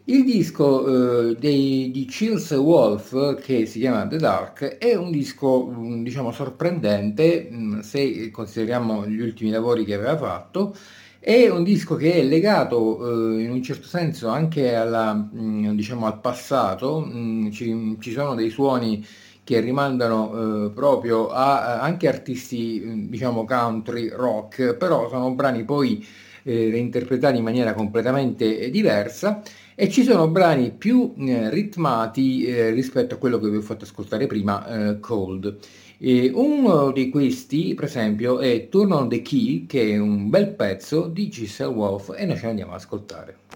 Il disco di Chills Wolf, che si chiama The Dark, è un disco, diciamo, sorprendente, se consideriamo gli ultimi lavori che aveva fatto. È un disco che è legato, in un certo senso anche diciamo, al passato. Ci sono dei suoni che rimandano proprio a anche artisti, diciamo, country rock, però sono brani poi reinterpretati in maniera completamente diversa. E ci sono brani più ritmati rispetto a quello che vi ho fatto ascoltare prima, Cold. E uno di questi, per esempio, è Turn on the Key, che è un bel pezzo di Giselle Wolf, e noi ce lo andiamo ad ascoltare.